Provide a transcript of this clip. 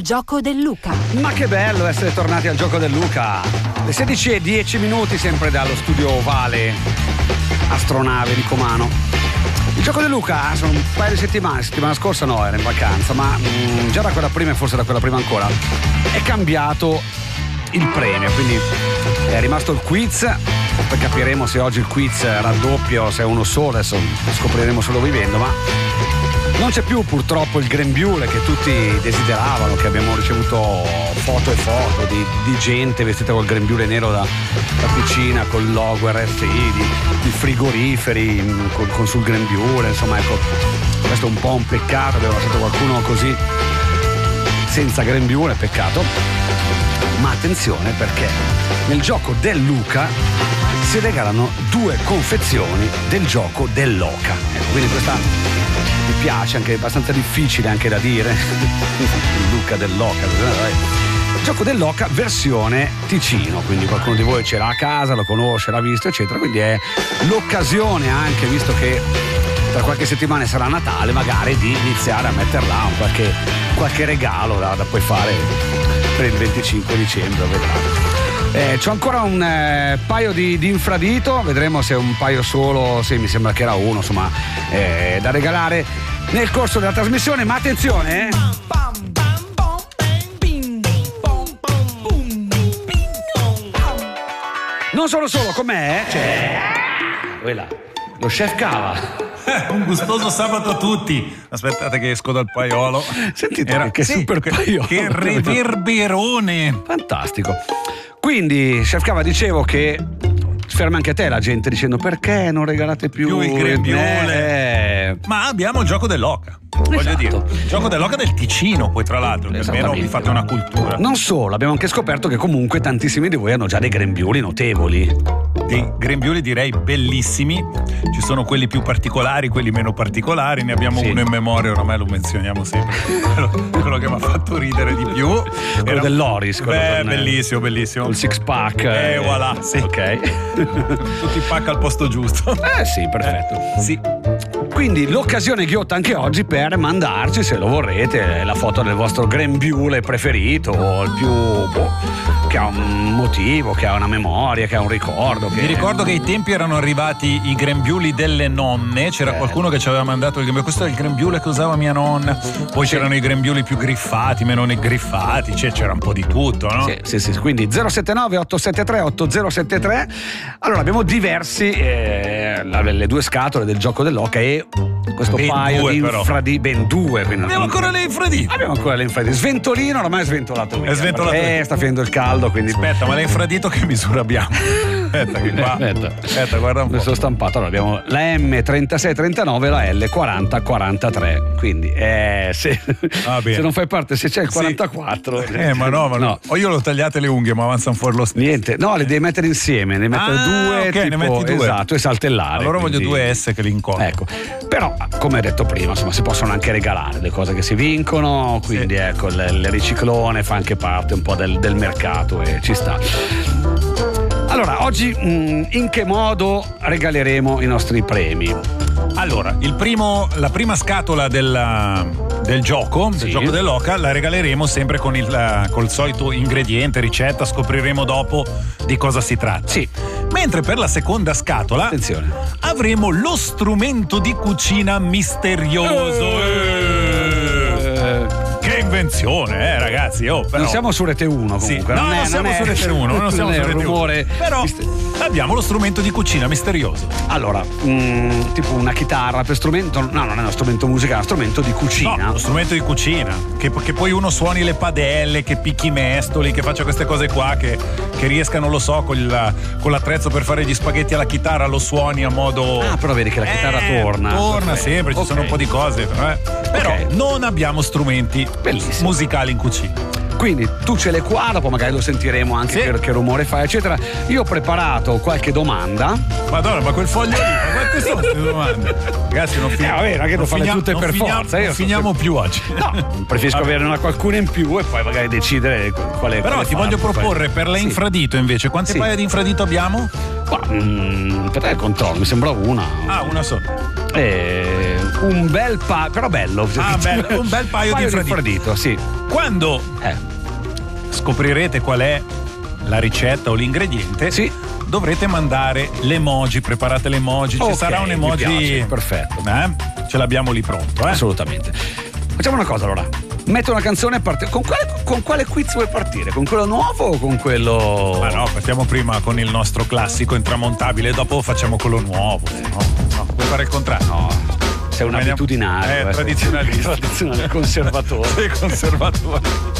gioco del Luca. Ma che bello essere tornati al gioco del Luca. Le 16:10, sempre dallo studio ovale astronave di Comano. Il gioco del Luca sono un paio di settimana scorsa no, era in vacanza, ma già da quella prima e forse da quella prima ancora è cambiato il premio, quindi è rimasto il quiz. Poi capiremo se oggi il quiz raddoppia o se è uno solo, adesso scopriremo solo vivendo, ma non c'è più purtroppo il grembiule che tutti desideravano, che abbiamo ricevuto foto e foto di gente vestita col grembiule nero da cucina, col logo RFI, di frigoriferi con sul grembiule, insomma ecco, questo è un po' un peccato, abbiamo lasciato qualcuno così senza grembiule, peccato. Ma attenzione perché nel gioco del Luca si regalano 2 confezioni del gioco dell'Oca. Ecco, quindi questa mi piace, anche abbastanza difficile anche da dire. Il Luca dell'Oca. Il gioco dell'Oca versione Ticino, quindi qualcuno di voi ce l'ha a casa, lo conosce, l'ha visto, eccetera. Quindi è l'occasione anche, visto che tra qualche settimana sarà Natale, magari di iniziare a mettere là qualche regalo da poi fare per il 25 dicembre, vedrà. C'ho ancora un paio di infradito, vedremo se è un paio solo, sì, mi sembra che era uno, insomma, da regalare nel corso della trasmissione, ma attenzione, non solo, com'è? C'è quella, lo chef Cava. Un gustoso sabato a tutti. Aspettate che esco dal paiolo. Sentite che super paiolo. Che reverberone. Fantastico. Quindi, chef Cava, dicevo che ferma anche a te la gente dicendo perché non regalate più il grembiule. Ma abbiamo il gioco dell'Oca. Voglio dire, il gioco dell'Oca del Ticino, poi tra l'altro, che almeno vi fate una cultura. Non solo, abbiamo anche scoperto che comunque tantissimi di voi hanno già dei grembiuli notevoli. Dei grembiuli direi bellissimi, ci sono quelli più particolari, quelli meno particolari, ne abbiamo uno in memoria, oramai lo menzioniamo sempre, quello che mi ha fatto ridere di più. Quello dell'Oris, bellissimo. Il six pack. Voilà, sì. Ok. Tutti i pack al posto giusto. Sì, perfetto. Sì. Quindi l'occasione ghiotta anche oggi per mandarci, se lo vorrete, la foto del vostro grembiule preferito, o il più che ha un motivo, che ha una memoria, che ha un ricordo. Vi ricordo che ai tempi erano arrivati i grembiuli delle nonne, c'era qualcuno che ci aveva mandato il grembiule, questo è il grembiule che usava mia nonna, poi c'erano i grembiuli più griffati, meno griffati, c'era un po' di tutto, no? Sì, quindi 079 873 8073. Allora abbiamo diversi le 2 scatole del gioco dell'Oca e questo ben paio di infraditi, ben 2. Abbiamo ancora le infraditi. Sventolino ormai è sventolato via. È sventolato via. Sta finendo il caldo, quindi aspetta, ma l'infradito che misura abbiamo? Aspetta che qua. Aspetta, guarda un po'. Mi sono stampato. Allora abbiamo la M3639 e la L4043. Quindi se non fai parte, se c'è il 44. Ma no. O io l'ho tagliate le unghie, ma avanzano fuori lo stesso. Niente, no, le devi mettere insieme, ne mettere 2, ok, tipo, ne metti 2. Esatto, e saltellare. Allora quindi voglio 2 S che li incontro. Ecco. Però, come ho detto prima, insomma, si possono anche regalare le cose che si vincono, quindi ecco, il riciclone fa anche parte un po' del mercato e ci sta. Allora, oggi in che modo regaleremo i nostri premi? Allora, la prima scatola del gioco dell'Oca la regaleremo sempre col solito ingrediente, ricetta, scopriremo dopo di cosa si tratta. Sì. Mentre per la seconda scatola, attenzione, avremo lo strumento di cucina misterioso. Che invenzione, ragazzi! Però... Non siamo su Rete 1 comunque. Sì. Non siamo su Rete 1, non siamo su Rete 1. Rumore. Però abbiamo lo strumento di cucina misterioso. Allora, tipo una chitarra per strumento? No, non è uno strumento musicale, è uno strumento di cucina. No, uno strumento di cucina. Che poi uno suoni le padelle, che picchi i mestoli, che faccia queste cose qua, che riesca, non lo so, con l'attrezzo per fare gli spaghetti alla chitarra, lo suoni a modo. Però vedi che la chitarra torna. Torna sempre, ci sono un po' di cose. Però non abbiamo strumenti musicali in cucina. Quindi tu ce l'hai qua, dopo magari lo sentiremo anche per che rumore fa, eccetera. Io ho preparato qualche domanda. Madonna, ma quel foglio lì, ma quante sono queste domande? Ragazzi, non finiamo. Che non finiamo tutte per forza. Non finiamo più oggi. No, preferisco averne qualcuna in più e poi magari decidere quale. Però ti voglio proporre per la infradito invece, quante paia di infradito abbiamo? Per te il controllo, mi sembra una. Una sola. Un bel però bello. Un bel paio di infradito, sì. Quando scoprirete qual è la ricetta o l'ingrediente, sì, dovrete mandare l'emoji, preparate l'emoji, ci sarà un emoji. Mi piace, perfetto. Ce l'abbiamo lì pronto, Assolutamente. Facciamo una cosa allora. Metto una canzone e parte. Con quale quiz vuoi partire? Con quello nuovo o con quello. Ma no, partiamo prima con il nostro classico intramontabile, dopo facciamo quello nuovo. No, vuoi fare il contrario? No. Sei un abitudinario. Tradizionalista. Tradizionale, conservatore. Sei conservatore.